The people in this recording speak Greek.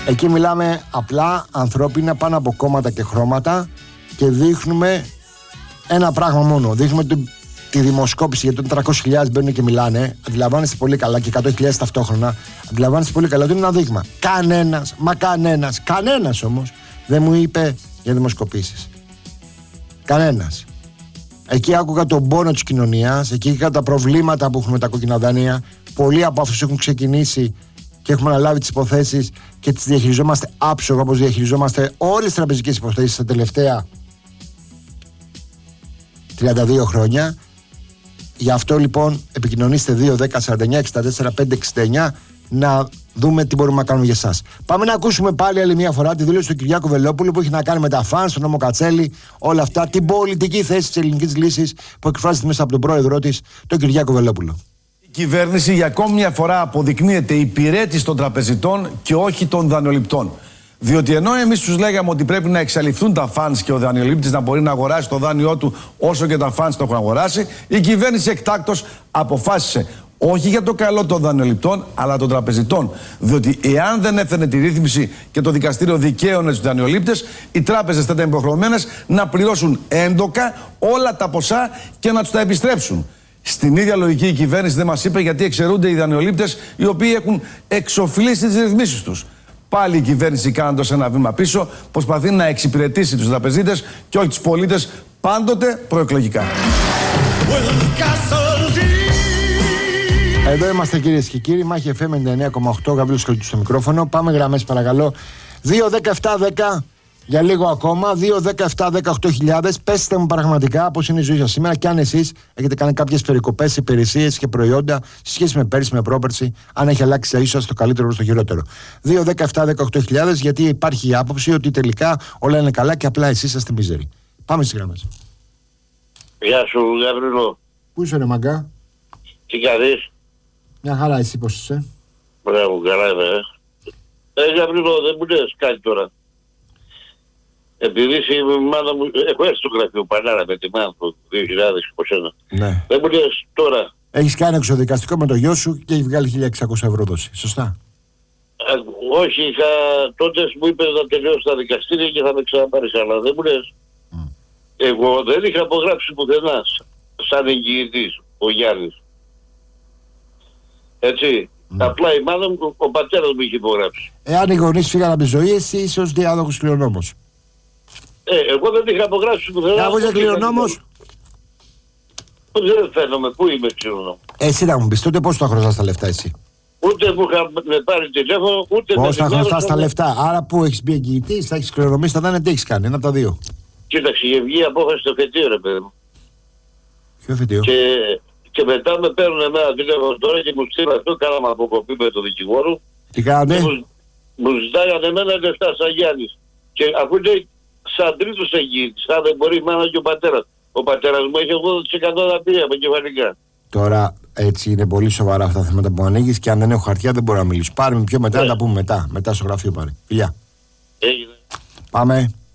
Εκεί μιλάμε απλά ανθρώπινα πάνω από κόμματα και χρώματα και δείχνουμε ένα πράγμα μόνο. Δείχνουμε τη δημοσκόπηση, γιατί όταν 300.000 μπαίνουν και μιλάνε, αντιλαμβάνεστε πολύ καλά, και 100.000 ταυτόχρονα, αντιλαμβάνεστε πολύ καλά ότι είναι ένα δείγμα. Κανένας όμως δεν μου είπε για δημοσκοπήσεις. Κανένας. Εκεί άκουγα τον πόνο της κοινωνίας, εκεί άκουγα τα προβλήματα που έχουν με τα κόκκινα δάνεια. Πολλοί από αυτούς έχουν ξεκινήσει και έχουμε αναλάβει τις υποθέσεις και τις διαχειριζόμαστε άψογα, όπως διαχειριζόμαστε όλες τις τραπεζικές υποθέσεις τα τελευταία 32 χρόνια. Γι' αυτό λοιπόν επικοινωνήστε 2-10-49-64-569 να δούμε τι μπορούμε να κάνουμε για εσάς. Πάμε να ακούσουμε πάλι άλλη μια φορά τη δήλωση του Κυριάκου Βελόπουλου που έχει να κάνει με τα φανς, τον νόμο Κατσέλη, όλα αυτά, την πολιτική θέση της ελληνικής λύσης που εκφράζεται μέσα από τον πρόεδρό της, τον Κυριάκο Βελόπουλο. Η κυβέρνηση για ακόμη μια φορά αποδεικνύεται υπηρέτης των τραπεζιτών και όχι των δανειοληπτών. Διότι ενώ εμείς τους λέγαμε ότι πρέπει να εξαλειφθούν τα φανς και ο δανειολήπτης να μπορεί να αγοράσει το δάνειό του όσο και τα φανς το έχουν αγοράσει, η κυβέρνηση εκτάκτως αποφάσισε όχι για το καλό των δανειοληπτών, αλλά των τραπεζιτών. Διότι εάν δεν έφερνε τη ρύθμιση και το δικαστήριο δικαίωνε τους δανειολήπτες, οι τράπεζες θα ήταν υποχρεωμένες να πληρώσουν έντοκα όλα τα ποσά και να τους τα επιστρέψουν. Στην ίδια λογική η κυβέρνηση δεν μας είπε γιατί εξαιρούνται οι δανειολήπτες οι οποίοι έχουν εξοφλήσει τις ρυθμίσεις τους. Πάλι η κυβέρνηση, κάνοντας ένα βήμα πίσω, προσπαθεί να εξυπηρετήσει τους τραπεζίτες και όχι τους πολίτες, πάντοτε προεκλογικά. Εδώ είμαστε κυρίες και κύριοι, Μάχη FM 99,8, Γαβρίλος Κολίτης στο μικρόφωνο. Πάμε γραμμές παρακαλώ. 2-10-7-10 για λίγο ακόμα. 2-10-7-18.000. Πέστε μου πραγματικά πώς είναι η ζωή σας σήμερα και αν εσείς έχετε κάνει κάποιες περικοπές, υπηρεσίες και προϊόντα σε σχέση με πέρσι, με πρόπερσι, αν έχει αλλάξει η ζωή σας το καλύτερο προς το χειρότερο. 2-10-7-18.000, γιατί υπάρχει η άποψη ότι τελικά όλα είναι καλά και απλά εσείς είστε μίζεροι. Πάμε στις γραμμές. Γεια σου, Γαβρίλο. Πού είσαι ρε μαγκά? Τι κάνεις? Μια χαρά, εσύ πώς είσαι? Μπράβο, καλά είμαι. Γαβρίλο, δεν μου λες κάτι τώρα. Επειδή η μάνα μου, έχω έρθει στο γραφείο Πανάρα με τη μάνα του 2021. Ναι. Δεν μου λες τώρα. Έχεις κάνει εξοδικαστικό με το γιο σου και έχει βγάλει 1.600 ευρώ δόση. Σωστά? Όχι, τότε μου είπε να τελειώσω τα δικαστήρια και θα με ξαναπάρεις, αλλά δεν μου λες. Εγώ δεν είχα απογράψει πουθενά σαν εγγυητής ο Γιάννης. Έτσι. Απλά η μάνα μου, ο πατέρας μου είχε υπογράψει. Εάν οι γονείς φύγαν από τη ζωή, εσύ είσαι ως διάδοχος κληρονόμος. Εγώ δεν είχα απογράψει πουθενά. Εγώ είσαι κληρονόμος. Δεν φαίνομαι, πού είμαι κληρονόμος. Εσύ να μου πεις, τότε πώς τα χρωστάς τα λεφτά εσύ? Ούτε που είχα πάρει τηλέφωνο, ούτε πώς τα χρωστάς τα λεφτά? Άρα που έχεις μπει εγγυητής, θα έχεις κληρονομήσει, θα δάνε τι έχεις κάνει, ένα από τα δύο. Κοίταξε, η βγει απόφαση στο φετίο, ρε παιδί μου. Ποιο φετίο? Και μετά με παίρνουν εμένα τηλέφωνο τώρα και μου στείλουν αυτό, κάναμε αποκοπή με τον δικηγόρο. Τι κάνατε? Μου ζητάγανε εμένα λεφτά σαν Γιάννης. Και αφού λέει σαν τρίτος εγγύητης, αν δεν μπορεί η μάνα και ο πατέρας. Ο πατέρας μου έχει 80% δαπήρια από κεφαλικά. Τώρα έτσι είναι πολύ σοβαρά αυτά τα θέματα που ανοίγεις και αν δεν έχω χαρτιά δεν μπορώ να μιλήσω. Πάρε με πιο μετά, να τα πούμε μετά στο γραφείο πάρε. Φιλιά. Έγινε. Πάμε.